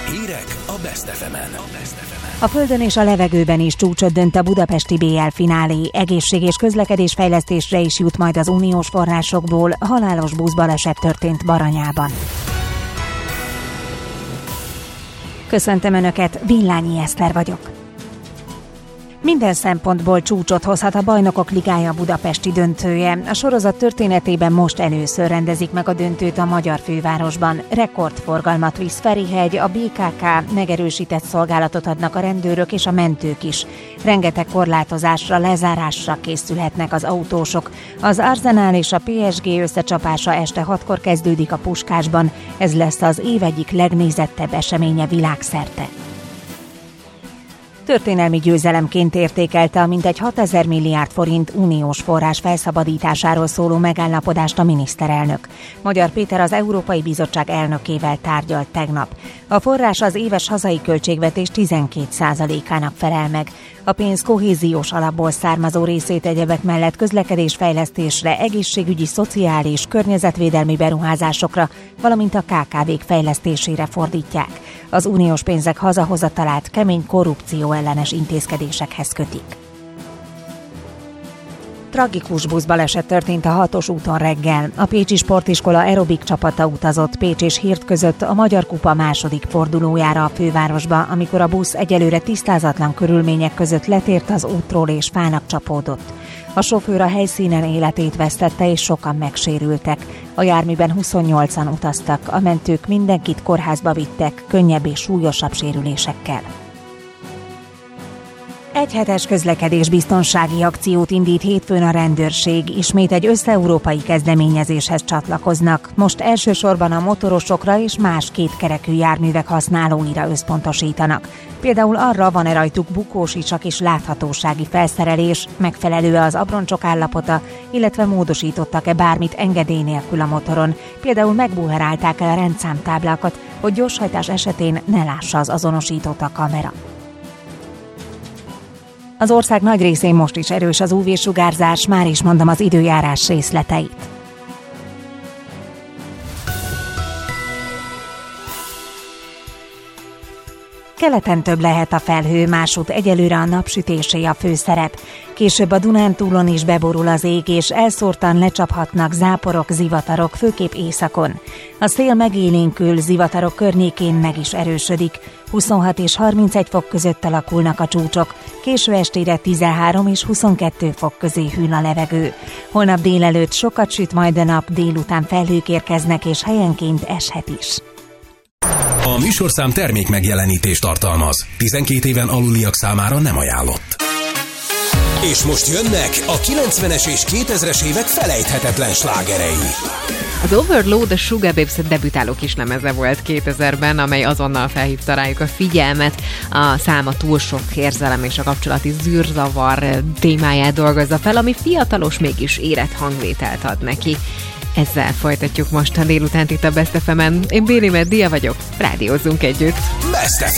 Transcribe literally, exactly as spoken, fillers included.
Hírek a Best ef emen. A földön és a levegőben is csúcsot dönt a budapesti bé el finálé. Egészség- és közlekedésfejlesztésre is jut majd az uniós forrásokból. Halálos buszbaleset történt Baranyában. Köszöntöm Önöket, Villányi Eszter vagyok. Minden szempontból csúcsot hozhat a Bajnokok Ligája budapesti döntője. A sorozat történetében most először rendezik meg a döntőt a magyar fővárosban. Rekordforgalmat visz Ferihegy, a bé ká ká, megerősített szolgálatot adnak a rendőrök és a mentők is. Rengeteg korlátozásra, lezárásra készülhetnek az autósok. Az Arsenal és a pé es gé összecsapása este hatkor kezdődik a Puskásban. Ez lesz az év egyik legnézettebb eseménye világszerte. Történelmi győzelemként értékelte a mintegy hatezer milliárd forint uniós forrás felszabadításáról szóló megállapodást a miniszterelnök. Magyar Péter az Európai Bizottság elnökével tárgyalt tegnap. A forrás az éves hazai költségvetés tizenkét százalékának felel meg. A pénz kohéziós alapból származó részét egyebek mellett közlekedésfejlesztésre, egészségügyi, szociális, környezetvédelmi beruházásokra, valamint a ká ká vék fejlesztésére fordítják. Az uniós pénzek hazahozatalát kemény korrupció ellenes intézkedésekhez kötik. Tragikus buszbaleset történt a hatos úton reggel. A Pécsi Sportiskola aerobik csapata utazott Pécs és Hird között a Magyar Kupa második fordulójára a fővárosba, amikor a busz egyelőre tisztázatlan körülmények között letért az útról és fának csapódott. A sofőr a helyszínen életét vesztette és sokan megsérültek. A járműben huszonnyolcan utaztak, a mentők mindenkit kórházba vittek, könnyebb és súlyosabb sérülésekkel. Egyhetes közlekedésbiztonsági akciót indít hétfőn a rendőrség, ismét egy összeurópai kezdeményezéshez csatlakoznak. Most elsősorban a motorosokra és más kétkerekű járművek használóira összpontosítanak. Például arra, van-e rajtuk bukósicsak és láthatósági felszerelés, megfelelő-e az abroncsok állapota, illetve módosítottak-e bármit engedély nélkül a motoron. Például megbuherálták-e a rendszámtáblákat, hogy gyorshajtás esetén ne lássa az azonosítót a kamera. Az ország nagy részén most is erős az ú vé-sugárzás, már is mondom az időjárás részleteit. Keleten több lehet a felhő, másút egyelőre a napsütésé a főszerep. Később a Dunántúlon is beborul az ég, és elszórtan lecsaphatnak záporok, zivatarok, főképp északon. A szél megélénkül, zivatarok környékén meg is erősödik. huszonhat és harmincegy fok között alakulnak a csúcsok, késő estére tizenhárom és huszonkettő fok közé hűl a levegő. Holnap délelőtt sokat süt majd a nap, délután felhők érkeznek, és helyenként eshet is. A műsorszám termék megjelenítést tartalmaz. tizenkét éven aluliak számára nem ajánlott. És most jönnek a kilencvenes és kétezres évek felejthetetlen slágerei. Az Overload a Sugababes debütáló kislemeze volt kétezerben, amely azonnal felhívta rájuk a figyelmet. A száma túl sok érzelem és a kapcsolati zűrzavar témáját dolgozza fel, ami fiatalos, mégis érett hangvételt ad neki. Ezzel folytatjuk most a délutánt itt a Best ef emen. Én Béli Meddia vagyok, rádiózzunk együtt. Best ef